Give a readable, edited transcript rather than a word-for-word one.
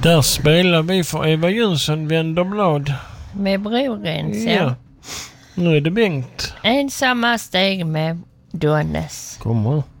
Där spelar vi för Eva Jönsson vänder blad. Med Brorens, Ja. Nu är det Bengt. Ensamma steg med Donnes. Kommer.